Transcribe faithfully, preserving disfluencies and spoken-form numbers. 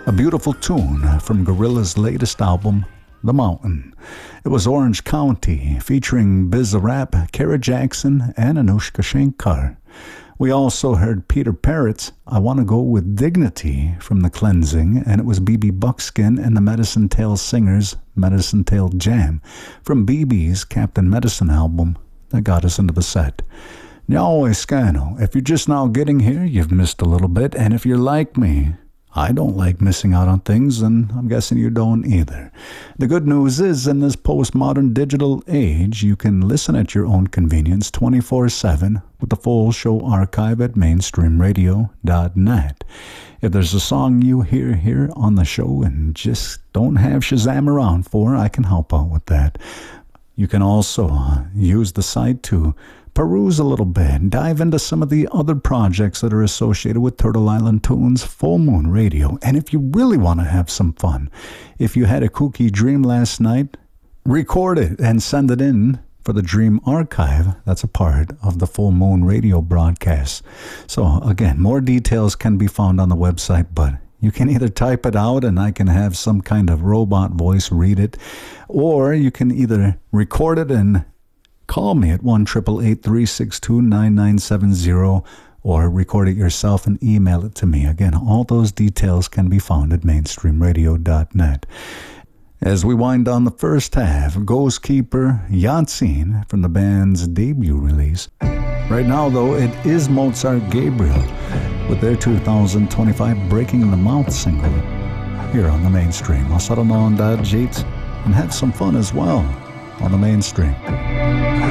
A beautiful tune from Gorillaz' latest album, The Mountain. It was Orange County, featuring Bizarrap, Kara Jackson, and Anushka Shankar. We also heard Peter Parrott's I Wanna Go With Dignity from The Cleansing, and it was B B Buckskin and the Medicine Tail Singers' Medicine Tail Jam from B B's Captain Medicine album that got us into the set. Now, Scano, if you're just now getting here, you've missed a little bit, and if you're like me, I don't like missing out on things, and I'm guessing you don't either. The good news is, in this postmodern digital age, you can listen at your own convenience twenty-four seven with the full show archive at mainstream radio dot net. If there's a song you hear here on the show and just don't have Shazam around for, I can help out with that. You can also uh, use the site to peruse a little bit, dive into some of the other projects that are associated with Turtle Island Tunes, Full Moon Radio. And if you really want to have some fun, if you had a kooky dream last night, record it and send it in for the Dream Archive. That's a part of the Full Moon Radio broadcast. So again, more details can be found on the website, but you can either type it out and I can have some kind of robot voice read it, or you can either record it and call me at one eight eight eight, three six two, nine nine seven zero, or record it yourself and email it to me. Again, all those details can be found at mainstream radio dot net. As we wind down the first half, Ghost Keeper, Yahtzeen from the band's debut release. Right now, though, it is Mozart Gabriel with their two thousand twenty-five Breaking the Mouth single here on the Mainstream. I'll settle on that, Jeets, and have some fun as well on the Mainstream.